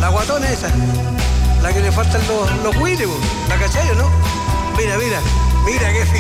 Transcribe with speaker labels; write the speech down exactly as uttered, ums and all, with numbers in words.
Speaker 1: La guatona esa. La que le faltan los, los huiles, po. ¿La cachai o no? Mira, mira. Mira qué